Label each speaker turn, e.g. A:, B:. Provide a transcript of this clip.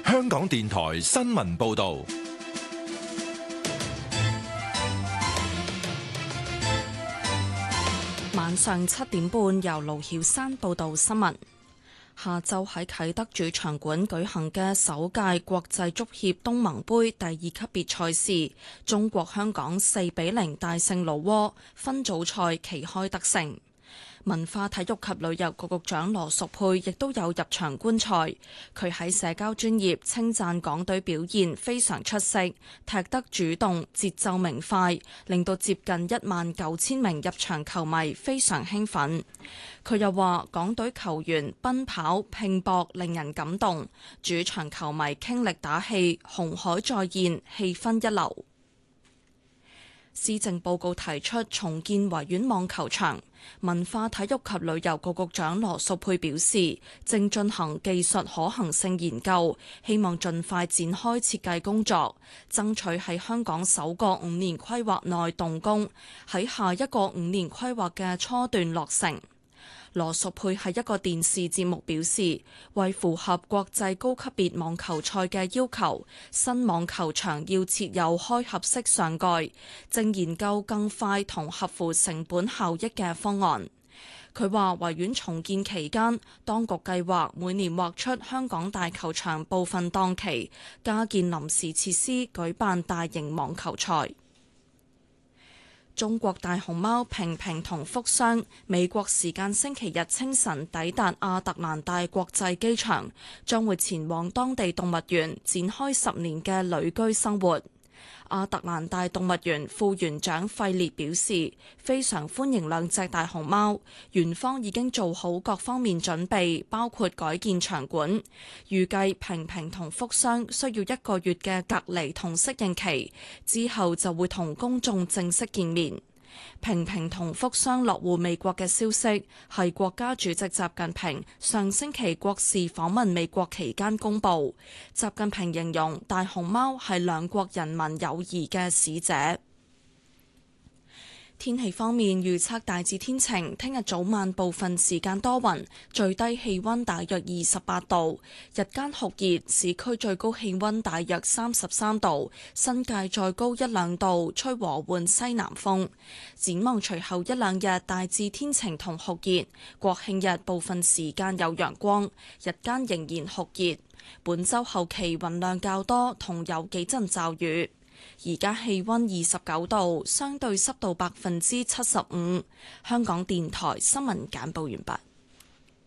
A: 香港電台新聞報道。
B: 晚上7點半，由盧曉珊報道新聞。下晝喺啟德主場館舉行嘅首屆國際足協東盟杯第2級別賽事，中國香港4-0大勝老撾，分組賽旗開得勝。文化體育及旅遊局局長羅淑佩亦都有入場觀賽，佢喺社交專頁稱讚港隊表現非常出色，踢得主動、節奏明快，令到接近19000名入場球迷非常興奮。佢又話港隊球員奔跑拼搏令人感動，主場球迷傾力打氣，紅海再現，氣氛一流。施政報告提出重建維園網球場，文化體育及旅遊局局長羅淑佩表示，正進行技術可行性研究，希望盡快展開設計工作，爭取喺香港首個5年規劃內動工，喺下一個5年規劃嘅初段落成。羅淑佩喺一個電視節目表示，為符合國際高級別網球賽嘅要求，新網球場要設有開合式上蓋，正研究更快同合乎成本效益嘅方案。佢話維園重建期間，當局計劃每年劃出香港大球場部分檔期，加建臨時設施，舉辦大型網球賽。中國大熊貓平平同福箱美國時間星期日清晨抵達亞特蘭大國際機場，將會前往當地動物園展開10年嘅旅居生活。亞特蘭大動物園副園長費列表示，非常歡迎兩隻大熊貓，園方已經做好各方面準備，包括改建場館。預計平平同福箱需要1個月嘅隔離同適應期，之後就會同公眾正式見面。平平同福箱落戶美國嘅消息係國家主席習近平上星期國事訪問美國期間公佈。習近平形容大熊貓係兩國人民友誼嘅使者。天氣方面預測大致天晴，聽日早晚部分時間多雲，最低氣溫大約28度，日間酷熱，市區最高氣溫大約33度，新界再高1-2度，吹和緩西南風。展望隨後1-2日大致天晴同酷熱，國慶日部分時間有陽光，日間仍然酷熱。本週後期雲量較多，同有幾陣驟雨。而家氣溫29度，相對濕度75%。香港電台新聞簡報完畢。